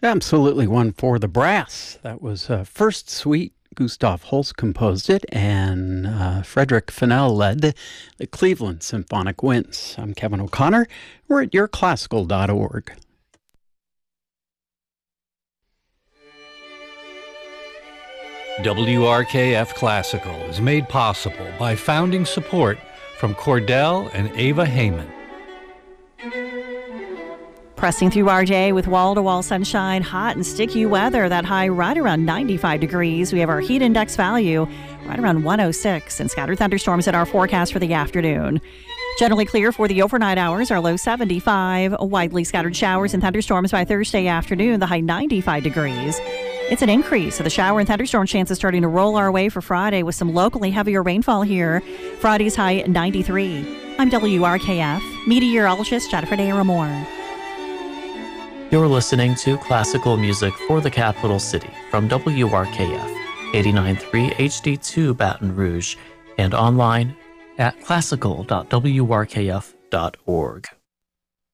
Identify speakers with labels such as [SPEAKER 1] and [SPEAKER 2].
[SPEAKER 1] Absolutely one for the brass. That was First Suite. Gustav Holst composed it, and Frederick Fennell led the Cleveland Symphonic Winds. I'm Kevin O'Connor. We're at yourclassical.org.
[SPEAKER 2] WRKF Classical is made possible by founding support from Cordell and Ava Heyman.
[SPEAKER 3] Pressing through RJ with wall-to-wall sunshine, hot and sticky weather. That high right around 95 degrees. We have our heat index value right around 106 and scattered thunderstorms in our forecast for the afternoon. Generally clear for the overnight hours, our low 75. Widely scattered showers and thunderstorms by Thursday afternoon, the high 95 degrees. It's an increase, so the shower and thunderstorm chances starting to roll our way for Friday with some locally heavier rainfall here. Friday's high 93. I'm WRKF meteorologist Jennifer Daramore.
[SPEAKER 4] You're listening to classical music for the capital city from WRKF 89.3 HD2 Baton Rouge and online at classical.wrkf.org.